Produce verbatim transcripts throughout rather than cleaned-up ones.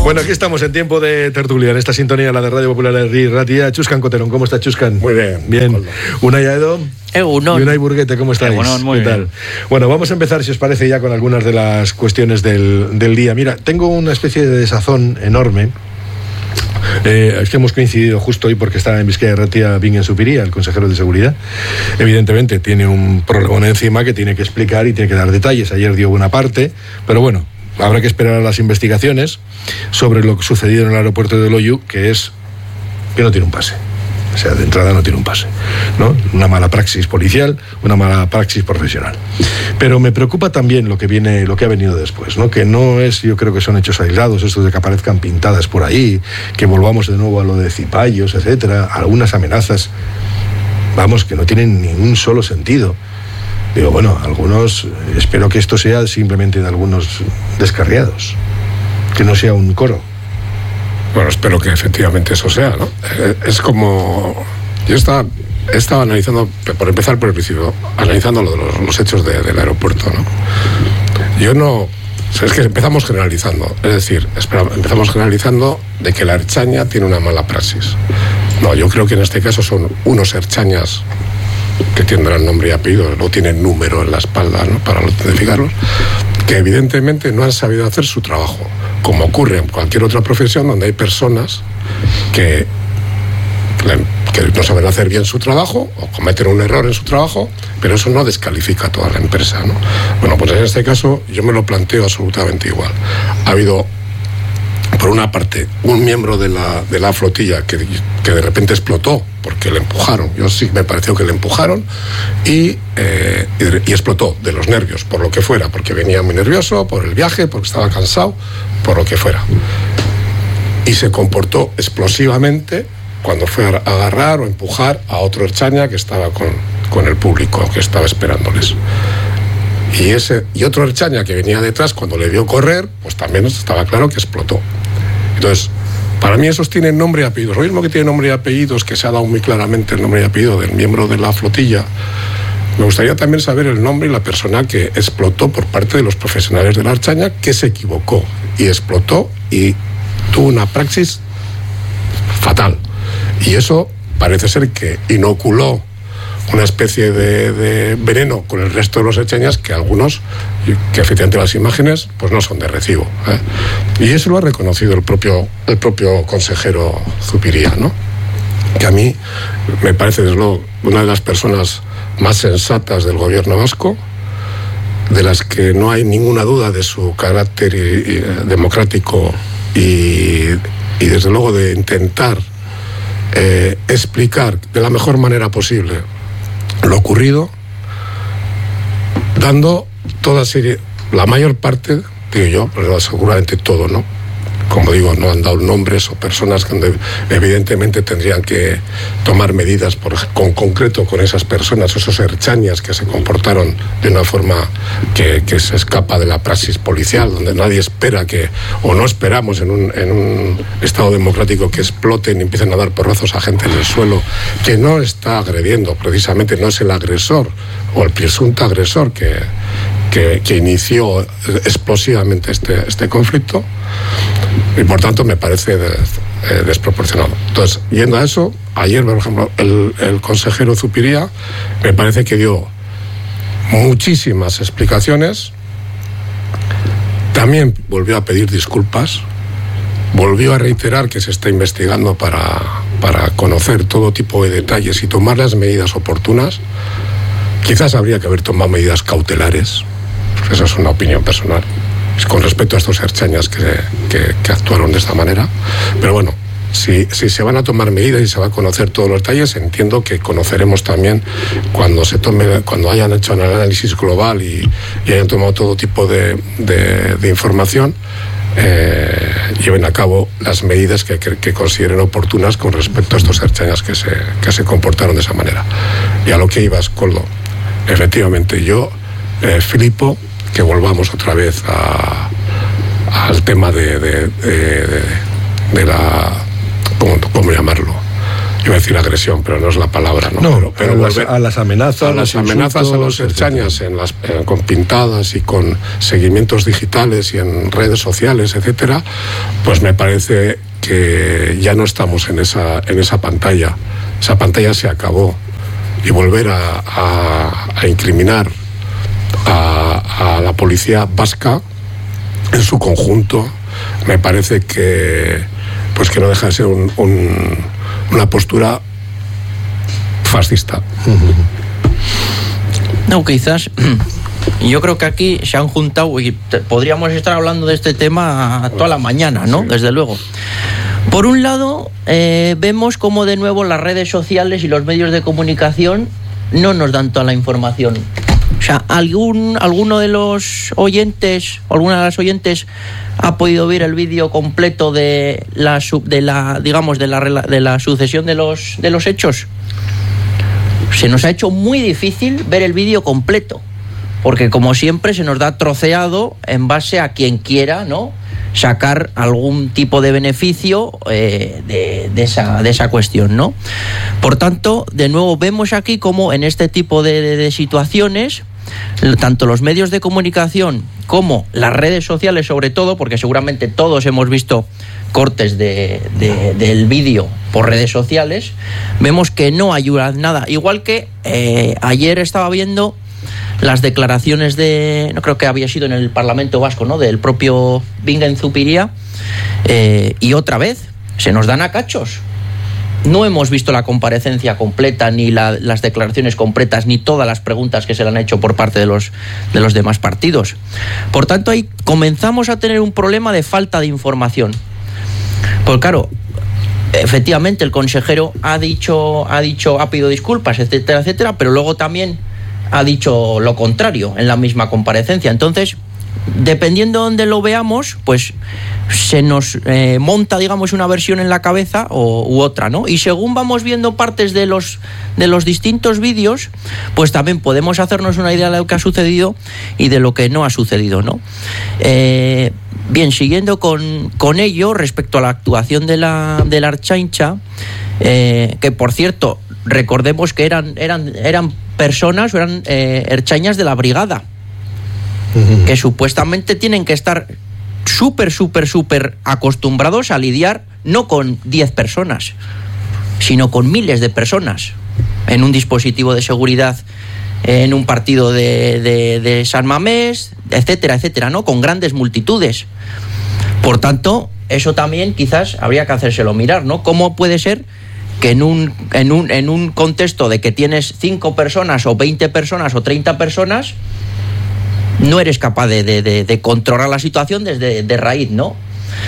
Bueno, aquí estamos en tiempo de tertulia, en esta sintonía, la de Radio Popular de Ratia. Chuscan Coterón, ¿cómo está Chuscan? Muy bien. Bien. Unai Aedo. Egunon. Y Unai Burguete, ¿cómo estáis? Egunon, muy ¿Qué tal? bien. Bueno, vamos a empezar, si os parece, ya con algunas de las cuestiones del, del día. Mira, tengo una especie de desazón enorme. Eh, es que hemos coincidido justo hoy porque está en Vizcaya Ratia Bingen Zupiria, el consejero de seguridad. Evidentemente tiene un problema encima que tiene que explicar y tiene que dar detalles. Ayer dio buena parte, pero bueno, habrá que esperar a las investigaciones sobre lo sucedido en el aeropuerto de Loiu, que es que no tiene un pase. O sea, de entrada no tiene un pase, ¿no? Una mala praxis policial, una mala praxis profesional. Pero me preocupa también lo que viene, lo que ha venido después, ¿no? Que no es, yo creo que son hechos aislados, estos de que aparezcan pintadas por ahí, que volvamos de nuevo a lo de cipayos, etcétera, algunas amenazas, vamos, que no tienen ningún solo sentido. Digo, bueno, algunos, espero que esto sea simplemente de algunos descarriados, que no sea un coro. Bueno, espero que efectivamente eso sea, ¿no? Es como... Yo estaba, estaba analizando, por empezar por el principio, analizando lo de los, los hechos de, del aeropuerto, ¿no? Yo no... Es que empezamos generalizando, es decir, espera, empezamos generalizando de que la Ertzaintza tiene una mala praxis. No, yo creo que en este caso son unos ertzainas que tendrán nombre y apellido, no tienen número en la espalda, ¿no?, para identificarlos, que evidentemente no han sabido hacer su trabajo, como ocurre en cualquier otra profesión donde hay personas que, que no saben hacer bien su trabajo o cometen un error en su trabajo, pero eso no descalifica a toda la empresa, ¿no? Bueno, pues en este caso yo me lo planteo absolutamente igual. Ha habido, por una parte, un miembro de la, de la flotilla que, que de repente explotó porque le empujaron. Yo sí me pareció que le empujaron y, eh, y, y explotó de los nervios, por lo que fuera, porque venía muy nervioso, por el viaje, porque estaba cansado, por lo que fuera. Y se comportó explosivamente cuando fue a agarrar o empujar a otro ertzaina que estaba con, con el público, que estaba esperándoles. Y, ese, y otro ertzaina que venía detrás, cuando le vio correr, pues también estaba claro que explotó. Entonces, para mí esos tienen nombre y apellidos. Lo mismo que tiene nombre y apellidos, que se ha dado muy claramente el nombre y apellido del miembro de la flotilla, me gustaría también saber el nombre y la persona que explotó por parte de los profesionales de la Ertzaintza, que se equivocó y explotó y tuvo una praxis fatal. Y eso parece ser que inoculó una especie de, de veneno con el resto de los ertzainas, que algunos, que efectivamente las imágenes, pues no son de recibo, ¿eh? Y eso lo ha reconocido el propio, el propio consejero Zupiria, ¿no? Que a mí me parece, desde luego, una de las personas más sensatas del gobierno vasco, de las que no hay ninguna duda de su carácter y, y, democrático y, y desde luego de intentar eh, explicar de la mejor manera posible lo ocurrido, dando toda serie, la mayor parte, digo yo, pero seguramente todo, ¿no? Como digo, no han dado nombres o personas que evidentemente tendrían que tomar medidas por, con concreto con esas personas, esos ertzainas que se comportaron de una forma que, que se escapa de la praxis policial, donde nadie espera que, o no esperamos en un, en un Estado democrático, que exploten y empiecen a dar porrazos a gente en el suelo, que no está agrediendo, precisamente no es el agresor o el presunto agresor que, que, que inició explosivamente este, este conflicto. Y por tanto me parece de, eh, desproporcionado. Entonces, yendo a eso, ayer, por ejemplo, el, el consejero Zupiria me parece que dio muchísimas explicaciones, también volvió a pedir disculpas, volvió a reiterar que se está investigando para, para conocer todo tipo de detalles y tomar las medidas oportunas. Quizás habría que haber tomado medidas cautelares, esa es una opinión personal, con respecto a estos ertzainas que, que, que actuaron de esta manera. Pero bueno, si, si se van a tomar medidas y se va a conocer todos los detalles, entiendo que conoceremos también cuando se tome, cuando hayan hecho un análisis global y, y hayan tomado todo tipo de, de, de información, eh, lleven a cabo las medidas que, que, que consideren oportunas con respecto a estos ertzainas que se, que se comportaron de esa manera. Y a lo que ibas, Koldo, efectivamente, yo, eh, Filipo, que volvamos otra vez a, al tema de, de, de, de la, ¿cómo, cómo llamarlo? iba a decir agresión, pero no es la palabra, ¿no? No, pero, pero a, las, volver, a las amenazas, a las amenazas a los ertzainas en las, eh, con pintadas y con seguimientos digitales y en redes sociales, etcétera, pues me parece que ya no estamos en esa, en esa pantalla. Esa pantalla se acabó. Y volver a, a, a incriminar a, a la policía vasca en su conjunto, me parece que pues que no deja de ser un, un, una postura fascista. No, quizás yo creo que aquí se han juntado y te, podríamos estar hablando de este tema toda la mañana, ¿no? Sí. Desde luego. Por un lado, eh, vemos como de nuevo las redes sociales y los medios de comunicación no nos dan toda la información. O sea, algún alguno de los oyentes, o alguna de las oyentes ha podido ver el vídeo completo de la de la digamos de la de la sucesión de los de los hechos. Se nos ha hecho muy difícil ver el vídeo completo, porque como siempre se nos da troceado en base a quien quiera, ¿no?, sacar algún tipo de beneficio eh, de, de, esa, de esa cuestión, ¿no? Por tanto, de nuevo vemos aquí como en este tipo de, de, de situaciones, tanto los medios de comunicación como las redes sociales, sobre todo, porque seguramente todos hemos visto cortes de, de, del vídeo por redes sociales, vemos que no ayudan nada. Igual que eh, ayer estaba viendo las declaraciones de, no creo que había sido en el Parlamento Vasco, ¿no?, del propio Bingen Zupiria, eh, y otra vez se nos dan a cachos. No hemos visto la comparecencia completa, ni la, las declaraciones completas, ni todas las preguntas que se le han hecho por parte de los, de los demás partidos. Por tanto, ahí comenzamos a tener un problema de falta de información. Pues claro, efectivamente el consejero ha dicho, ha dicho, ha pedido disculpas, etcétera, etcétera, pero luego también ha dicho lo contrario en la misma comparecencia. Entonces, dependiendo de dónde lo veamos, pues se nos eh, monta, digamos, una versión en la cabeza o, u otra, ¿no? Y según vamos viendo partes de los, de los distintos vídeos, pues también podemos hacernos una idea de lo que ha sucedido y de lo que no ha sucedido, ¿no? Eh, bien, siguiendo con, con ello, respecto a la actuación de la, de la Ertzaintza, eh, que por cierto, recordemos que eran, eran, eran personas, o eran eh, ertzainas de la brigada, uh-huh, que supuestamente tienen que estar súper, súper, súper acostumbrados a lidiar no con diez personas, sino con miles de personas en un dispositivo de seguridad, en un partido de, de, de San Mamés, etcétera, etcétera, ¿no?, con grandes multitudes. Por tanto, eso también quizás habría que hacérselo mirar, ¿no? ¿Cómo puede ser que en un, en un, en un contexto de que tienes cinco personas o veinte personas o treinta personas, no eres capaz de, de, de, de controlar la situación desde de raíz, ¿no?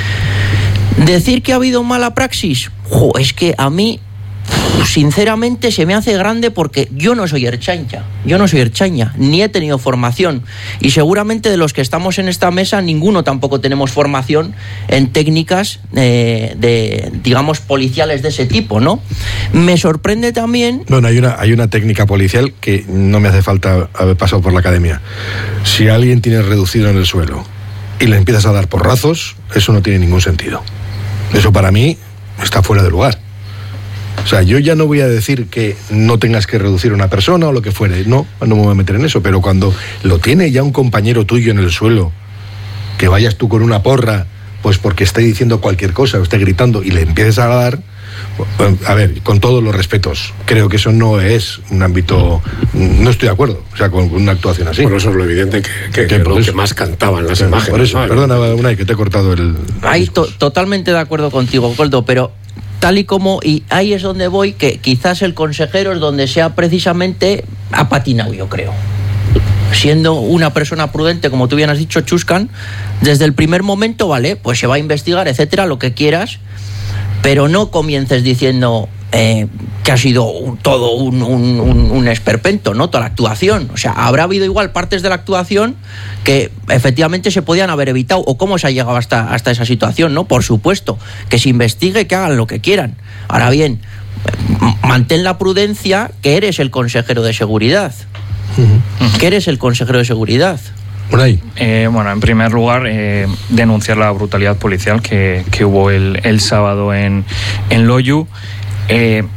Decir que ha habido mala praxis, jo, es que a mí sinceramente se me hace grande, porque yo no soy ertzaina, yo no soy ertzaina, ni he tenido formación, y seguramente de los que estamos en esta mesa ninguno tampoco tenemos formación en técnicas eh, de, digamos, policiales de ese tipo, ¿no? Me sorprende también... Bueno, hay una, hay una técnica policial que no me hace falta haber pasado por la academia. Si alguien tiene reducido en el suelo y le empiezas a dar porrazos, eso no tiene ningún sentido. Eso para mí está fuera de lugar. O sea, yo ya no voy a decir que no tengas que reducir a una persona o lo que fuere, no, no me voy a meter en eso, pero cuando lo tiene ya un compañero tuyo en el suelo, que vayas tú con una porra, pues porque esté diciendo cualquier cosa o esté gritando y le empieces a dar, a ver, con todos los respetos, creo que eso no es un ámbito, no estoy de acuerdo, o sea, con una actuación así. Bueno, eso es lo evidente que, que, que, que lo que más cantaban las imágenes. Por eso, ¿no? Perdona, Unai, que te he cortado el... Ahí to- totalmente de acuerdo contigo, Coldo, pero... Tal y como, y ahí es donde voy, que quizás el consejero es donde sea precisamente ha patinado, yo creo. Siendo una persona prudente, como tú bien has dicho, Chuscan, desde el primer momento, vale, pues se va a investigar, etcétera, lo que quieras, pero no comiences diciendo eh, que ha sido un, todo un, un, un, un esperpento, ¿no? Toda la actuación. O sea, habrá habido igual partes de la actuación que efectivamente se podían haber evitado, o cómo se ha llegado hasta, hasta esa situación, ¿no? Por supuesto, que se investigue, que hagan lo que quieran. Ahora bien, mantén la prudencia, que eres el consejero de seguridad. Uh-huh. Que eres el consejero de seguridad. Por ahí. Eh, bueno, en primer lugar, eh, denunciar la brutalidad policial que, que hubo el, el sábado en, en Loiu. Eh,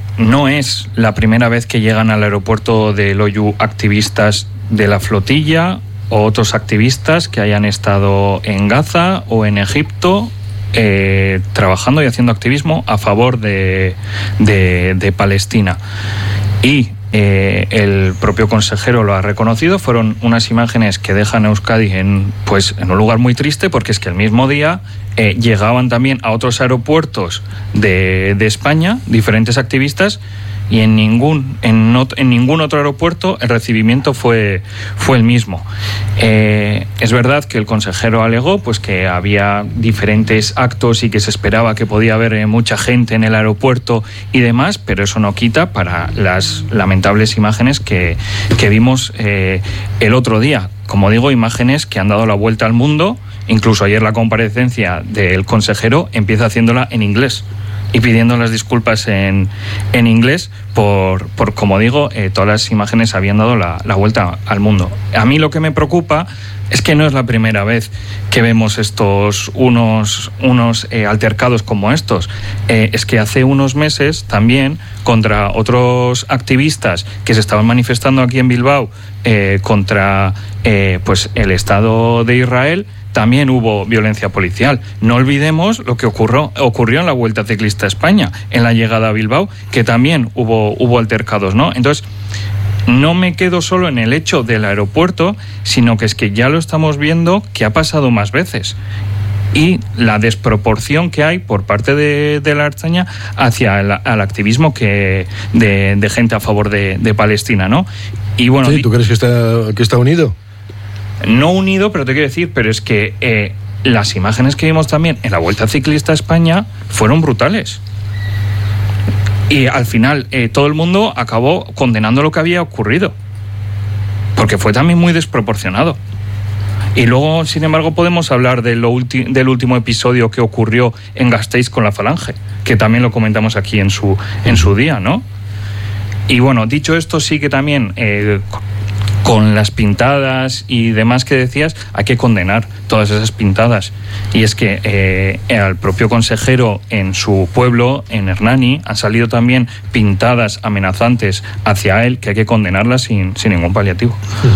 no es la primera vez que llegan al aeropuerto de Loiu activistas de la flotilla o otros activistas que hayan estado en Gaza o en Egipto eh, trabajando y haciendo activismo a favor de, de, de Palestina. Y eh, el propio consejero lo ha reconocido. Fueron unas imágenes que dejan a Euskadi en, pues, en un lugar muy triste, porque es que el mismo día eh, llegaban también a otros aeropuertos de, de España diferentes activistas, y en ningún, en, not, en ningún otro aeropuerto el recibimiento fue, fue el mismo. Eh, es verdad que el consejero alegó pues, que había diferentes actos y que se esperaba que podía haber eh, mucha gente en el aeropuerto y demás, pero eso no quita para las lamentables imágenes que, que vimos eh, el otro día. Como digo, imágenes que han dado la vuelta al mundo. Incluso ayer la comparecencia del consejero empieza haciéndola en inglés y pidiendo las disculpas en, en inglés por, por, como digo, eh, todas las imágenes habían dado la, la vuelta al mundo. A mí lo que me preocupa es que no es la primera vez que vemos estos unos, unos eh, altercados como estos. Eh, es que hace unos meses también contra otros activistas que se estaban manifestando aquí en Bilbao eh, contra eh, pues el Estado de Israel, también hubo violencia policial. No olvidemos lo que ocurrió, ocurrió en la Vuelta Ciclista a España, en la llegada a Bilbao, que también hubo, hubo altercados, ¿no? Entonces, no me quedo solo en el hecho del aeropuerto, sino que es que ya lo estamos viendo que ha pasado más veces. Y la desproporción que hay por parte de, de la Ertzaintza hacia el al activismo que de, de gente a favor de, de Palestina, ¿no? Y bueno, sí, ¿tú crees que está, que está unido? No unido, pero te quiero decir, pero es que eh, las imágenes que vimos también en la Vuelta Ciclista a España fueron brutales. Y al final eh, todo el mundo acabó condenando lo que había ocurrido, porque fue también muy desproporcionado. Y luego, sin embargo, podemos hablar de lo ulti- del último episodio que ocurrió en Gasteiz con la Falange, que también lo comentamos aquí en su, en su día, ¿no? Y bueno, dicho esto, sí que también eh, con las pintadas y demás que decías, hay que condenar todas esas pintadas. Y es que eh, al propio consejero en su pueblo, en Hernani, han salido también pintadas amenazantes hacia él, que hay que condenarlas sin, sin ningún paliativo.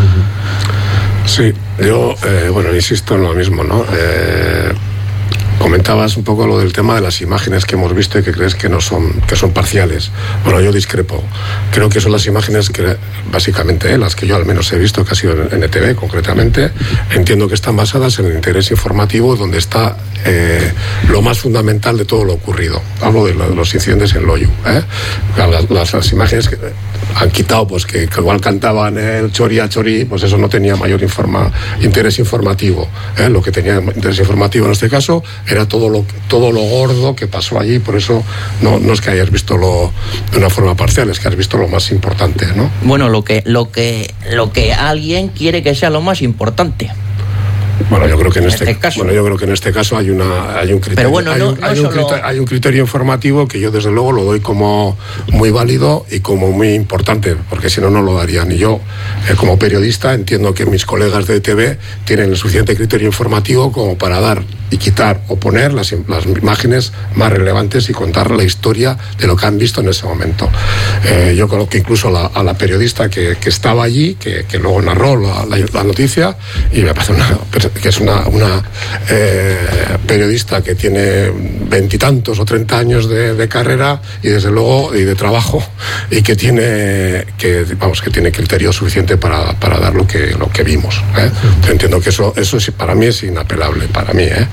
Sí, yo, eh, bueno, insisto en lo mismo, ¿no? Eh, comentabas un poco lo del tema de las imágenes que hemos visto y que crees que no son, que son parciales. Bueno, yo discrepo. Creo que son las imágenes que, básicamente, eh, las que yo al menos he visto, que ha sido en N T V concretamente, entiendo que están basadas en el interés informativo, donde está eh, lo más fundamental de todo lo ocurrido. Hablo de, lo, de los incidentes en Loiu. ¿eh? Las, las, las imágenes que han quitado, pues que, que igual cantaban el chori a chori, pues eso no tenía mayor informa, interés informativo. ¿eh? Lo que tenía interés informativo en este caso era todo lo, todo lo gordo que pasó allí. Por eso no, no es que hayas visto lo de una forma parcial, es que has visto lo más importante, ¿no? Bueno, lo que, lo que, lo que alguien quiere que sea lo más importante. Bueno, yo creo que en, en este, este caso. bueno, yo creo que en este caso hay una hay un criterio, Pero bueno, hay, no, un, no hay, un solo... criterio, hay un criterio informativo que yo desde luego lo doy como muy válido y como muy importante, porque si no no lo daría ni yo. Eh, como periodista entiendo que mis colegas de E T V tienen el suficiente criterio informativo como para dar y quitar o poner las, las imágenes más relevantes y contar la historia de lo que han visto en ese momento. Eh, yo creo que incluso la, a la periodista que, que estaba allí, que, que luego narró la, la, la noticia, y me parece una, que es una, una eh, periodista que tiene veintitantos o treinta años de, de carrera y desde luego y de trabajo, y que tiene que vamos que tiene criterio suficiente para, para dar lo que lo que vimos. ¿eh? Yo entiendo que eso eso sí, para mí es inapelable, para mí. ¿eh?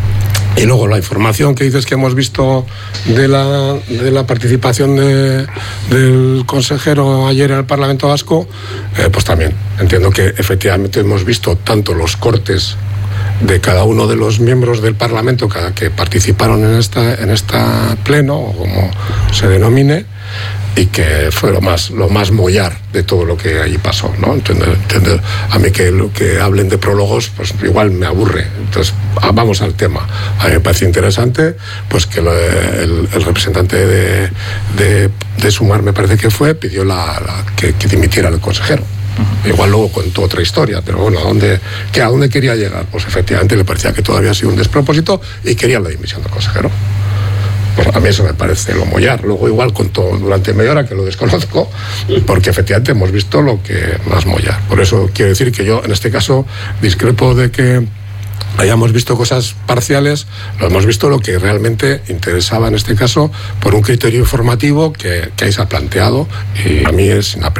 Y luego la información que dices que hemos visto de la, de la participación de, del consejero ayer en el Parlamento Vasco, eh, pues también entiendo que efectivamente hemos visto tanto los cortes de cada uno de los miembros del Parlamento que participaron en esta en esta pleno, o como se denomine, y que fue lo más lo más mollar de todo lo que allí pasó, ¿no? Entender, entender, a mí que lo que hablen de prólogos, pues igual me aburre. Entonces, vamos al tema. A mí me parece interesante, pues que lo, el, el representante de, de, de Sumar, me parece que fue, pidió la, la que, que dimitiera el consejero. Igual luego contó otra historia, pero bueno, ¿a dónde, que ¿a dónde quería llegar? Pues efectivamente le parecía que todavía ha sido un despropósito y quería la dimisión del consejero. Pues a mí eso me parece lo mollar. Luego igual contó durante media hora que lo desconozco, porque efectivamente hemos visto lo que más mollar. Por eso quiero decir que yo en este caso discrepo de que hayamos visto cosas parciales, lo hemos visto lo que realmente interesaba en este caso por un criterio informativo que, que ahí se ha planteado y a mí es inapreciable.